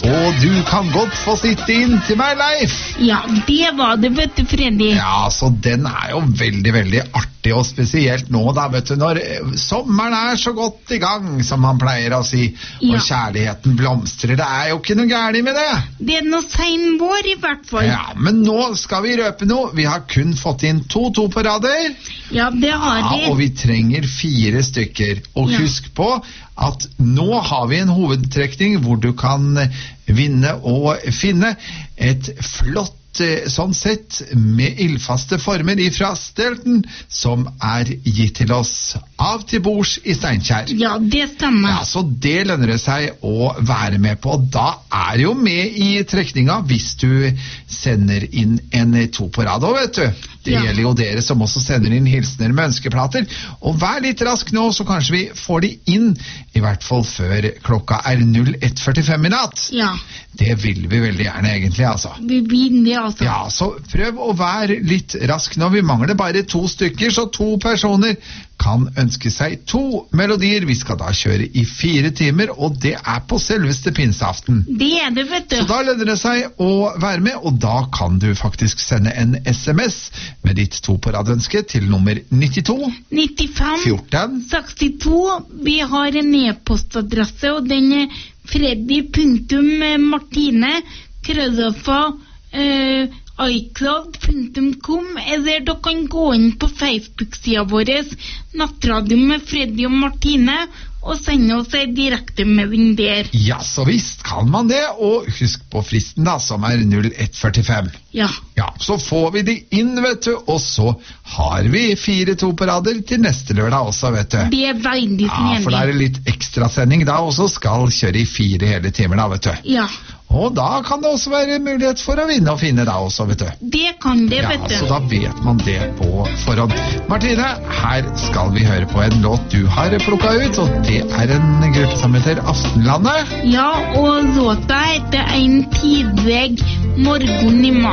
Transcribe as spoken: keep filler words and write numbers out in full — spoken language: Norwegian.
Og du kan godt få sitte inn til meg, Leif. Ja, det var det, vet du, Freddy. Ja, så den er jo veldig, veldig artig, og spesielt nå da, vet du, når sommeren er så godt i gang, som man pleier å si, og Ja. kjærligheten blomstrer. Det er jo ikke noe gærlig med det. Det er noe sein vår i hvert fall. Ja, men nå skal vi røpe noe. Vi har kun fått inn to to på rader. Ja, det har Ja, de. og vi trenger fire stykker. Og Ja. husk på at nå har vi en hovedtrekning hvor du kan vinne og finne et flott eh, sånn sett med ildfaste former ifra Stelton som er gitt til oss av til bords i Steinkjer. Ja, det stemmer. Ja, så det lønner det seg å være med på. Og da er jo med i trekninga hvis du sender inn en to på rad også, vet du. Det Ja. gjelder jo dere som også sender inn hilsener med ønskeplater. Og vær litt rask nå, så kanskje vi får de inn, i hvert fall før klokka er null ett førtifem i natt. Ja, Det vil vi veldig gjerne egentlig, altså. vi vinner altså. Ja, så prøv å være litt rask nå. Vi mangler bare to stykker, så to personer kan ønske seg to melodier. Vi skal da kjøre i fire timer, og det er på selveste pinseaften. Det er det, vet du. Så da lønner det seg å være med, og da kan du faktisk sende en sms med ditt to på radønske til nummer nittito nittifem fjorten. sekstito. Vi har en e-postadresse, og den er freddy punktum martine krøllalfa eh, icloud punktum com, eller dere kan gå inn på Facebook-sida vår Nattradio med Freddy og Martine og sende oss en direktemelding der. Ja, så visst kan man det, og husk på fristen da, som er null ett førtifem. Ja, Ja, så får vi de inn, vet du, og så har vi fire to på rader til neste lørdag også, vet du. det er veldig Ja, for da er snedig. det litt ekstrasending da også, skal kjøre i fire hele timer da, vet du. Ja, Og da kan det også være mulighet for å vinne og finne da også, vet du. det kan det, Ja, vet du. så da vet man det på forhånd. Martine, her skal vi høre på en låt du har plukket ut, og det er en gruppe som heter Aftenlandet. Ja, og låta heter En tidlig morgen i mai.